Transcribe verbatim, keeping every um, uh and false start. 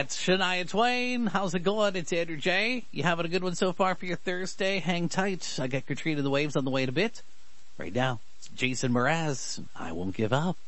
That's Shania Twain. How's it going? It's Andrew J. You having a good one so far for your Thursday? Hang tight. I got Katrina the Waves on the way in a bit. Right now, it's Jason Mraz. I won't give up.